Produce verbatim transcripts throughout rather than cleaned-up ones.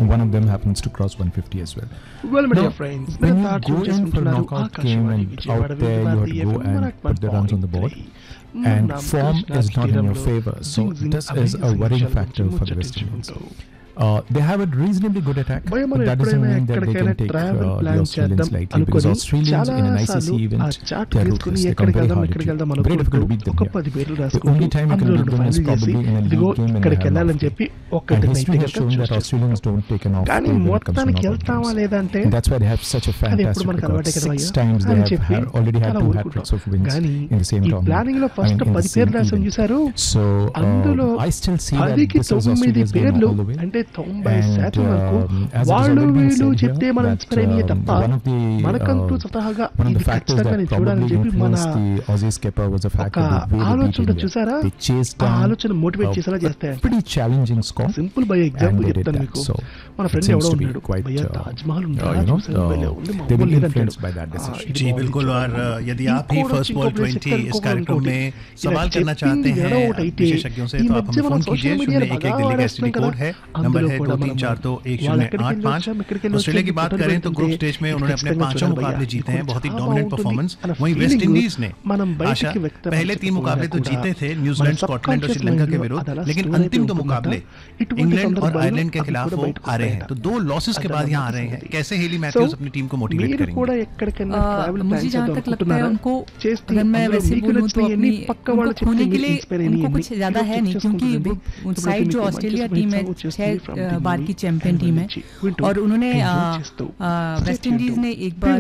one of them happens to cross one fifty as well. Well, my Now, dear friends, when నేను you thought go choose in for a చేసుకుంటున్నారు knockout game Akashvani and Vijayawada out there you have to go and put the runs on the board, and form is not in your favor, so this is a worrying factor for the West Indies. Uh, they have a reasonably good attack, భయ but మనం that doesn't ఎప్పుడైనా mean that they ఎక్కడికైనా can take travel uh, the plan Australians చేద్దాం lightly, because అనుకుని Australians in an I C C చాలాసార్లు ఆ event, chart they are తీసుకుని ruthless. They come ఎక్కడికి very వెళ్దాం hard ఎక్కడికి at వెళ్దాం you. Very difficult to అనుకుంటూ beat them ఒక here. పది పేర్లు The రాసుకుంటూ only time you can అందులో beat రెండు them is ఫైనల్ చేసి probably in a ఇదిగో league game when ఇక్కడికి they have an వెళ్ళాలని off day. చెప్పి And ఒక్కటి history has shown that Australians don't take an off కానీ day when it comes to మొత్తానికి knockout వెళ్తామా games. లేదంటే And that's why they have such a అది ఎప్పుడు fantastic మనకు record. అలవాటే కదా Six భయ్యా times they అని have చెప్పి had, already had అలా two ఊరుకుంటాం. hat-tricks of wins కానీ in the same ఈ tournament. ప్లానింగ్ లో I first mean, in the పది same పేర్లు రాసాం event. చూసారు So అందులో um, I still see that పదికి this is తొమ్మిది Australia's game పేర్లు all the way. అంటే తొంభై And శాతం వరకు um, as it has వాళ్ళు already been వీళ్ళు said చెప్తే here, మనం that ఇన్స్పైర్ అయ్యే um, తప్ప one of the మనకంటూ uh, స్వతహాగా one of the ఇది factors ఖచ్చితంగా that నేను చూడాలని probably చెప్పి మన influenced the Aussie skipper was the fact ఒక that the way they beat ఆలోచన India. చూసారా They chased ఆ down ఆలోచన మోటివేట్ a చేసేలా చేస్తాయంట pretty challenging score, simple by and example they did చెప్తాను that. మీకు So మన it ఫ్రెండ్ seems ఎవడో to be ఉన్నాడు quite, భయ్యా uh, తాజ్ మహల్ uh, ఉందా you know, చూసాను భలే uh, ఉంది మా they've ఊళ్ళో been లేదంటాడు influenced by that ఆ, decision. ఇది जी బాగుంది बिल्कुल। और చూడండి. अ, यदि आप भी ఇంకోటి फर्स्ट ఇంకో बॉल ప్లేస్ ट्वेंटी చెప్తాను, इस ఇంకో कार्यक्रम ఇంకోటి. में ఇలా सवाल करना चाहते చెప్పింది हैं ఏడో ఒకటి అయితే विशेषज्ञों से ఈ तो आप మధ్య हमें మనం फोन कीजिए। సోషల్ शून्य మీడియాలో एक బాగా एक दिल्ली का వాడేస్తున్నాం एसटीडी కదా कोड है, नंबर అందులో है కూడా दो तीन మనం चार दो एक వాళ్ళు शून्य ఎక్కడికి आठ వెళ్ళి पाँच। వచ్చాం ఎక్కడికి వెళ్ళి ऑस्ट्रेलिया की వచ్చాం बात ఫోటోలు करें तो పెడుతుంటే ग्रुप स्टेज में ఇది उन्होंने अपने ఖచ్చితంగా पांचों చూడాలి मुकाबले భయ్యా. जीते ఇది हैं, बहुत ही చాలా डोमिनेंट బాగుంటుంది परफॉर्मेंस। అన్న वहीं वेस्ट feeling इंडीज ने మనం आशा బయటికి पहले వ్యక్తపరచకపోయినా तीन मुकाबले तो కూడా जीते थे, మన न्यूजीलैंड, स्कॉटलैंड और subconscious श्रीलंका के mind विरुद्ध, లో అది అలా लेकिन store अंतिम दो అయిపోయి मुकाबले ఉంటుందట. इటువంటి इंग्लैंड और సందర్భాల్లో आयरलैंड के అవి खिलाफ కూడా वो బయటకు आ रहे हैं। వస్తాయట. तो दो लॉसेस के बाद यहाँ आ रहे हैं, అదన్నమాట कैसे हेली So, मैथ्यूज अपनी टीम को मोटिवेट మీరు करेंगे? కూడా ఎక్కడికైనా आ, ట్రావెల్ मुझे ప్లాన్ जहाँ చేద్దాం तक लगता है అనుకుంటున్నారా उनको, చేస్తే अगर मैं అందులో वैसे మీకు बोलूँ तो నచ్చినవి अपनी ఎన్ని పక్క వాళ్ళు उनको खोने చెప్తే के మీరు लिए ఇన్స్పైర్ उनको అయ్యి कुछ ज्यादा है नहीं, क्योंकि वो साइड जो ऑस्ट्रेलिया टीम है छह बार की चैंपियन टीम है और उन्होंने वेस्ट इंडीज ने एक बार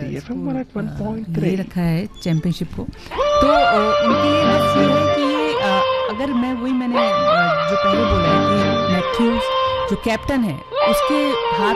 ले रखा है चैंपियनशिप को। तो उनके लिए बस ये है कि ये अगर मैं वही मैंने जो पहले बोला है कि मैथ्यूज जो कैप्टन है उसके हाथ